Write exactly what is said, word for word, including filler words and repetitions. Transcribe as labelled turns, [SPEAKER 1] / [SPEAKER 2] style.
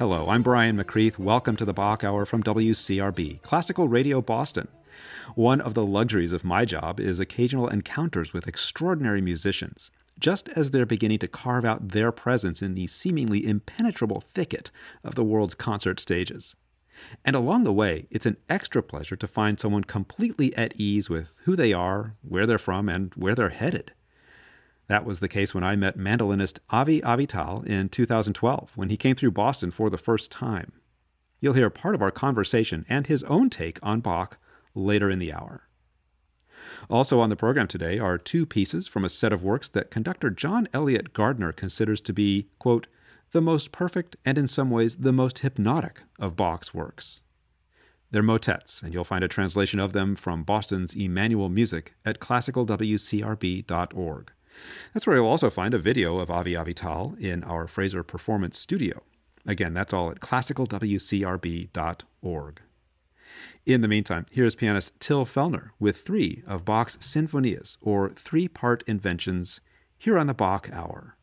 [SPEAKER 1] Hello, I'm Brian McCreath. Welcome to the Bach Hour from W C R B, Classical Radio Boston. One of the luxuries of my job is occasional encounters with extraordinary musicians, just as they're beginning to carve out their presence in the seemingly impenetrable thicket of the world's concert stages. And along the way, it's an extra pleasure to find someone completely at ease with who they are, where they're from, and where they're headed. That was the case when I met mandolinist Avi Avital in two thousand twelve, when he came through Boston for the first time. You'll hear part of our conversation and his own take on Bach later in the hour. Also on the program today are two pieces from a set of works that conductor John Eliot Gardiner considers to be, quote, the most perfect and in some ways the most hypnotic of Bach's works. They're motets, and you'll find a translation of them from Boston's Emmanuel Music at classical w c r b dot org. That's where you'll also find a video of Avi Avital in our Fraser Performance Studio. Again, that's all at classical w c r b dot org. In the meantime, here's pianist Till Fellner with three of Bach's sinfonias, or three-part inventions, here on the Bach Hour.